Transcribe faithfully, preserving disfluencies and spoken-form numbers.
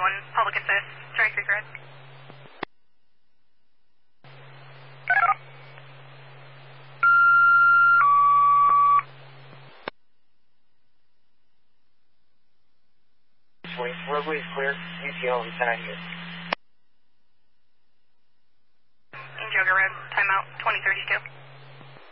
one, public assist, strike three correct. Roadway is clear, U T L is nine here. In Joga Road, timeout twenty thirty-two.